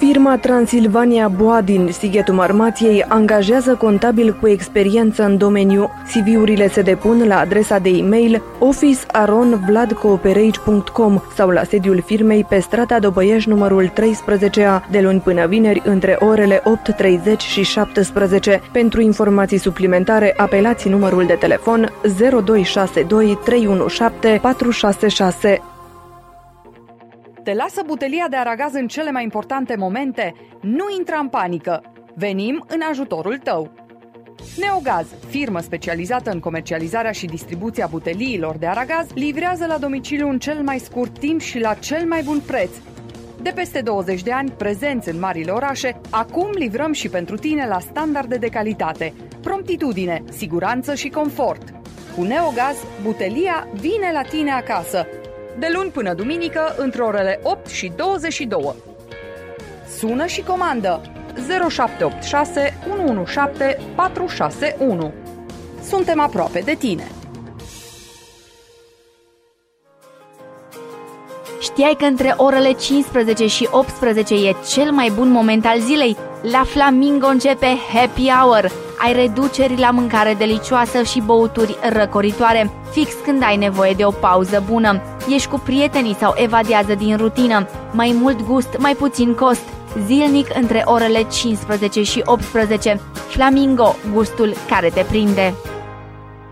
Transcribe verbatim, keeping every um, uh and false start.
Firma Transilvania Boa din Sighetul Marmației angajează contabil cu experiență în domeniu. C V-urile se depun la adresa de e-mail office arond vlad cooperage punct com sau la sediul firmei pe strada Dobăieș numărul treisprezece A, de luni până vineri între orele opt treizeci și șaptesprezece. Pentru informații suplimentare, apelați numărul de telefon zero doi șase doi trei unu șapte patru șase șase. Te lasă butelia de aragaz în cele mai importante momente? Nu intra în panică! Venim în ajutorul tău! Neogaz, firmă specializată în comercializarea și distribuția buteliilor de aragaz, livrează la domiciliu în cel mai scurt timp și la cel mai bun preț. De peste douăzeci de ani, prezenți în marile orașe, acum livrăm și pentru tine la standarde de calitate, promptitudine, siguranță și confort. Cu Neogaz, butelia vine la tine acasă, de luni până duminică, între orele opt și douăzeci și două. Sună și comandă zero șapte opt șase unu unu șapte patru șase unu. Suntem aproape de tine. Știai că între orele cincisprezece și optsprezece e cel mai bun moment al zilei? La Flamingo începe Happy Hour. Ai reduceri la mâncare delicioasă și băuturi răcoritoare, fix când ai nevoie de o pauză bună. Ești cu prietenii sau evadează din rutină. Mai mult gust, mai puțin cost. Zilnic între orele cincisprezece și optsprezece. Flamingo, gustul care te prinde.